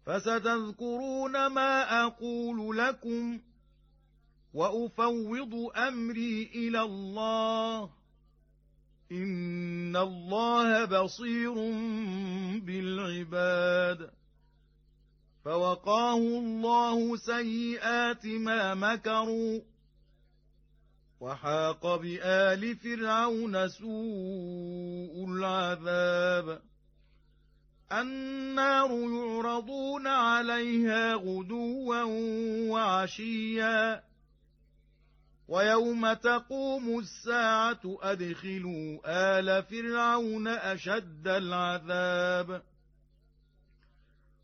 فستذكرون ما أقول لكم وأفوض أمري إلى الله إن الله بصير بالعباد. فوقاه الله سيئات ما مكروا وحاق بآل فرعون سوء العذاب. النار يعرضون عليها غدوا وعشيا ويوم تقوم الساعة أدخلوا آل فرعون أشد العذاب.